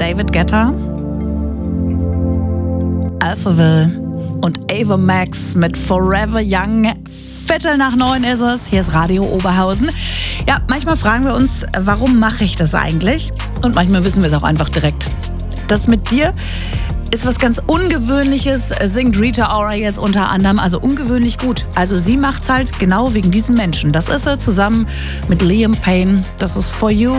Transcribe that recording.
David Guetta, Alphaville und Ava Max mit Forever Young. 8:45 ist es. Hier ist Radio Oberhausen. Ja, manchmal fragen wir uns, warum mache ich das eigentlich? Und manchmal wissen wir es auch einfach direkt. Das mit dir ist was ganz Ungewöhnliches, singt Rita Ora jetzt unter anderem, also ungewöhnlich gut. Also sie macht's halt genau wegen diesem Menschen. Das ist sie zusammen mit Liam Payne. Das ist For You.